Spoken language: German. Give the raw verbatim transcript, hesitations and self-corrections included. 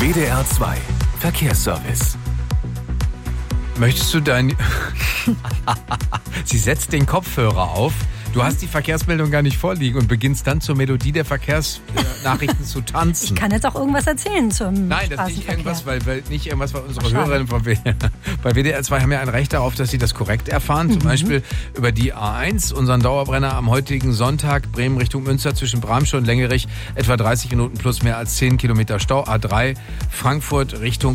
W D R zwei Verkehrsservice. Möchtest du dein... Sie setzt den Kopfhörer auf. Du hast die Verkehrsmeldung gar nicht vorliegen und beginnst dann zur Melodie der Verkehrsnachrichten zu tanzen. Ich kann jetzt auch irgendwas erzählen zum Nein, das ist nicht irgendwas, weil, weil nicht irgendwas, weil unsere Ach, Hörerinnen von W D R, bei W D R zwei haben ja ein Recht darauf, dass sie das korrekt erfahren. Zum mhm. Beispiel über die A eins, unseren Dauerbrenner am heutigen Sonntag, Bremen Richtung Münster zwischen Bramsche und Lengerich, etwa dreißig Minuten plus mehr als zehn Kilometer Stau. A drei, Frankfurt Richtung